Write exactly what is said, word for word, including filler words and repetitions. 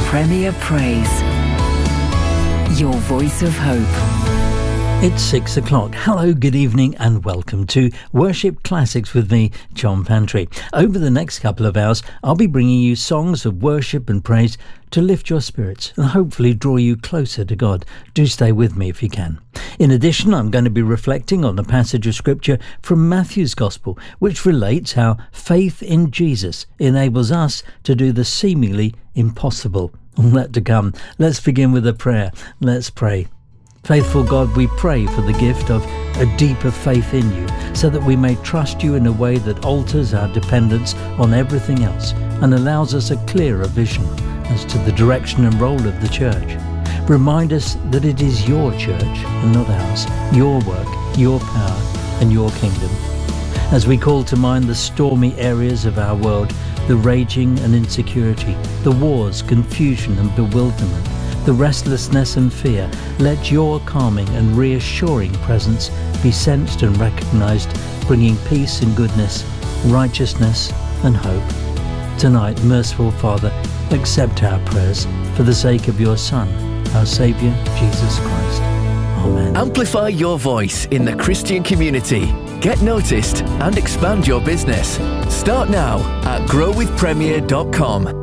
Premier Praise, your voice of hope. It's six o'clock. Hello, good evening, and welcome to Worship Classics with me, John Pantry. Over the next couple of hours, I'll be bringing you songs of worship and praise to lift your spirits and hopefully draw you closer to God. Do stay with me if you can. In addition, I'm going to be reflecting on a passage of scripture from Matthew's Gospel, which relates how faith in Jesus enables us to do the seemingly impossible. All that to come. Let's begin with a prayer. Let's pray. Faithful God, we pray for the gift of a deeper faith in you, so that we may trust you in a way that alters our dependence on everything else and allows us a clearer vision as to the direction and role of the church. Remind us that it is your church and not ours, your work, your power and your kingdom. As we call to mind the stormy areas of our world, the raging and insecurity, the wars, confusion and bewilderment, the restlessness and fear, let your calming and reassuring presence be sensed and recognized, bringing peace and goodness, righteousness and hope. Tonight, merciful Father, accept our prayers for the sake of your Son, our Saviour, Jesus Christ. Amen. Amplify your voice in the Christian community. Get noticed and expand your business. Start now at grow with premier dot com.